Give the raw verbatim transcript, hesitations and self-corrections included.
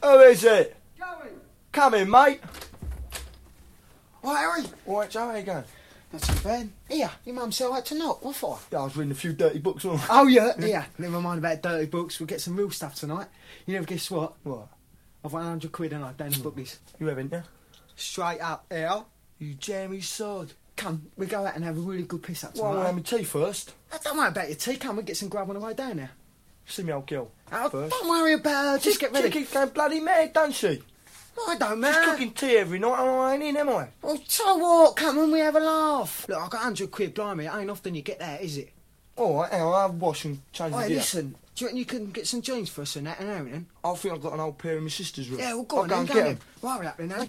Who is it? Going. Come in, mate. Oh, Harry. All right, Joe, how you going? Not too bad. Here, your mum said I had to knock. What for? Yeah, I was reading a few dirty books on. Oh, yeah, yeah. Never mind about dirty books. We'll get some real stuff tonight. You never guess what? What? I've won one hundred quid and I down the bookies. You haven't, yeah? Straight up, here. You jammy sod. Come, we go out and have a really good piss up Well, I tonight. want to have my tea first. Oh, don't worry about your tea. Come and get some grub on the way down there. See me old girl. Oh, first. don't worry about her. Just She- get ready. She keeps going bloody mad, doesn't she? No, I don't, She's man. cooking tea every night and I ain't in, am I? Well, so what? Come and we have a laugh. Look, I've got one hundred quid, blimey. It ain't often you get that, is it? All right, I'll have a wash and change Oh, the hey, gear. listen. Do you reckon you can get some jeans for us and that and everything? I think I've got an old pair in my sister's room. Yeah, well, go I'll on go then, and go get on them. then. Hurry up then, Harry.